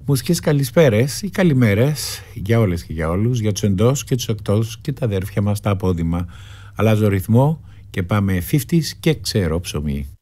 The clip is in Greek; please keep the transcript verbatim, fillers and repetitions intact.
Μουσικές καλησπέρες ή καλημέρες για όλες και για όλους, για τους εντός και τους εκτός και τα αδέρφια μας τα απόδημα. Αλλάζω ρυθμό και πάμε πενήντα και ξέρω ψωμί.